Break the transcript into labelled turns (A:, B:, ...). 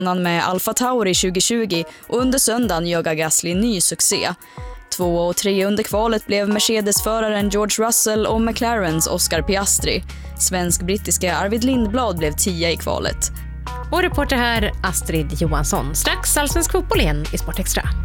A: med Alfa Tauri 2020 och under söndagen gör Gasly ny succé. 2 och 3 under kvalet blev Mercedes-föraren George Russell och McLarens Oscar Piastri. Svensk-brittiska Arvid Lindblad blev 10 i kvalet.
B: Och reporter här Astrid Johansson. Strax allsvensk fotboll igen i Sportextra.